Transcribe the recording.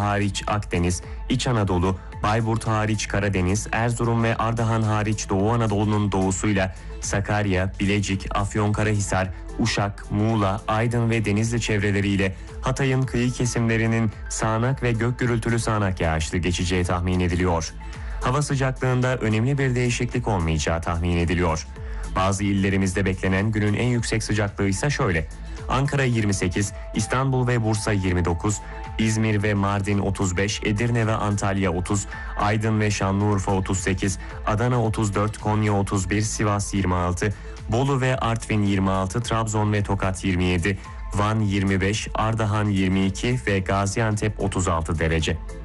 hariç Akdeniz, İç Anadolu, Bayburt hariç Karadeniz, Erzurum ve Ardahan hariç Doğu Anadolu'nun doğusuyla Sakarya, Bilecik, Afyonkarahisar, Uşak, Muğla, Aydın ve Denizli çevreleriyle Hatay'ın kıyı kesimlerinin sağanak ve gök gürültülü sağanak yağışlı geçeceği tahmin ediliyor. Hava sıcaklığında önemli bir değişiklik olmayacağı tahmin ediliyor. Bazı illerimizde beklenen günün en yüksek sıcaklığı ise şöyle: Ankara 28, İstanbul ve Bursa 29, İzmir ve Mardin 35, Edirne ve Antalya 30, Aydın ve Şanlıurfa 38, Adana 34, Konya 31, Sivas 26, Bolu ve Artvin 26, Trabzon ve Tokat 27, Van 25, Ardahan 22 ve Gaziantep 36 derece.